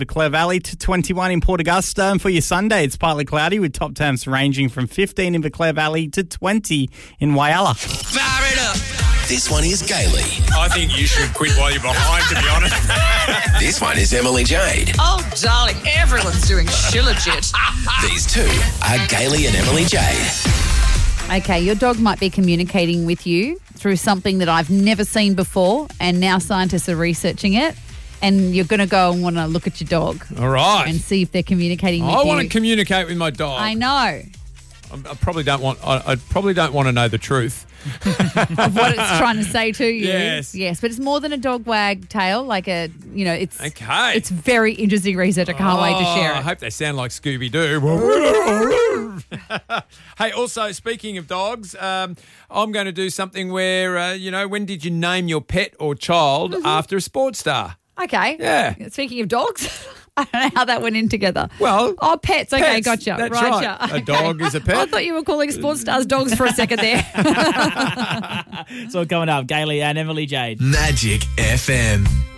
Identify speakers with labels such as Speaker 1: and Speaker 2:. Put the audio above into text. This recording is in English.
Speaker 1: Clare Valley to 21 in Port Augusta. And for your Sunday, it's partly cloudy with top temps ranging from 15 in Clare Valley to 20 in Whyalla.
Speaker 2: Fire it up.
Speaker 3: This one is Gailey.
Speaker 4: I think you should quit while you're behind, to be honest.
Speaker 3: This one is Emily Jade.
Speaker 5: Oh, darling, everyone's doing shilajit.
Speaker 3: These two are Gailey and Emily Jade.
Speaker 6: Okay, your dog might be communicating with you through something that I've never seen before, and now scientists are researching it, and you're going to go and want to look at your dog
Speaker 4: All right.
Speaker 6: and see if they're communicating with you.
Speaker 4: I want to communicate with my dog.
Speaker 6: I know.
Speaker 4: I probably don't want to know the truth.
Speaker 6: Of what it's trying to say to you.
Speaker 4: Yes.
Speaker 6: Yes, but it's more than a dog wag tail. Like it's
Speaker 4: Okay.
Speaker 6: It's very interesting research. I can't wait to share
Speaker 4: I
Speaker 6: it.
Speaker 4: hope they sound like Scooby-Doo. Hey, also, speaking of dogs, I'm going to do something where, when did you name your pet or child after a sports star?
Speaker 6: Okay.
Speaker 4: Yeah.
Speaker 6: Speaking of dogs, I don't know how that went in together.
Speaker 4: Well,
Speaker 6: pets. Okay,
Speaker 4: pets,
Speaker 6: gotcha.
Speaker 4: that's
Speaker 6: Right.
Speaker 4: right. A dog is a pet.
Speaker 6: I thought you were calling sports stars dogs for a second there.
Speaker 7: It's all coming up. Gailey and Emily Jade.
Speaker 3: Magic FM.